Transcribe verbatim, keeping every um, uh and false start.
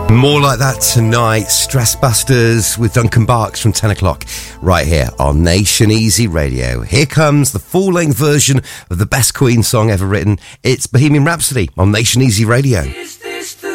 More like that tonight. Stress Busters with Duncan Barks from ten o'clock right here on Nation Easy Radio. Here comes the full-length version of the best Queen song ever written. It's Bohemian Rhapsody on Nation Easy Radio.